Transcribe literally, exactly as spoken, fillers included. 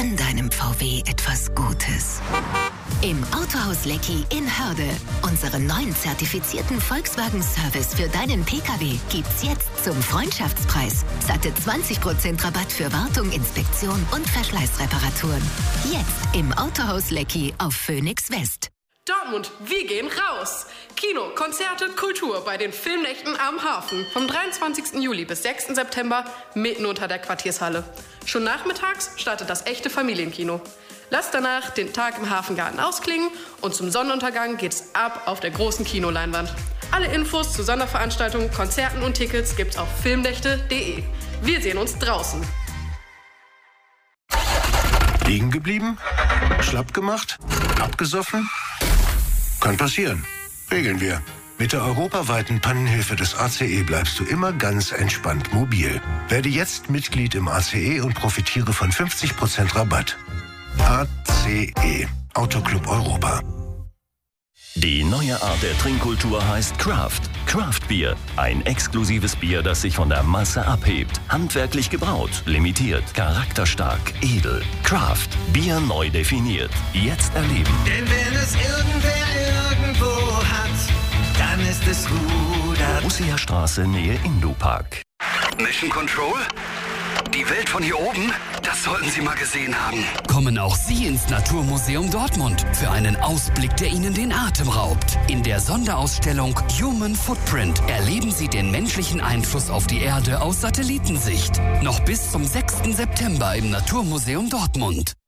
Gönn deinem V W etwas Gutes. Im Autohaus Leckie in Hörde. Unseren neuen zertifizierten Volkswagen-Service für deinen Pkw gibt's jetzt zum Freundschaftspreis. Satte zwanzig Prozent Rabatt für Wartung, Inspektion und Verschleißreparaturen. Jetzt im Autohaus Leckie auf Phoenix West. Dortmund, wir gehen raus! Kino, Konzerte, Kultur bei den Filmnächten am Hafen. Vom dreiundzwanzigsten Juli bis sechsten September mitten unter der Quartiershalle. Schon nachmittags startet das echte Familienkino. Lasst danach den Tag im Hafengarten ausklingen und zum Sonnenuntergang geht's ab auf der großen Kinoleinwand. Alle Infos zu Sonderveranstaltungen, Konzerten und Tickets gibt's auf filmnächte punkt de. Wir sehen uns draußen. Liegen geblieben? Schlapp gemacht? Abgesoffen? Kann passieren. Regeln wir. Mit der europaweiten Pannenhilfe des A C E bleibst du immer ganz entspannt mobil. Werde jetzt Mitglied im A C E und profitiere von fünfzig Prozent Rabatt. A C E. Autoclub Europa. Die neue Art der Trinkkultur heißt Craft. Craft Bier. Ein exklusives Bier, das sich von der Masse abhebt. Handwerklich gebraut, limitiert, charakterstark, edel. Craft. Bier neu definiert. Jetzt erleben. Denn wenn es irgendwer irgendwo hat, dann ist es Rudert. Borussia Straße, Nähe Indupark. Mission Control? Die Welt von hier oben? Das sollten Sie mal gesehen haben. Kommen auch Sie ins Naturmuseum Dortmund für einen Ausblick, der Ihnen den Atem raubt. In der Sonderausstellung Human Footprint erleben Sie den menschlichen Einfluss auf die Erde aus Satellitensicht. Noch bis zum sechsten September im Naturmuseum Dortmund.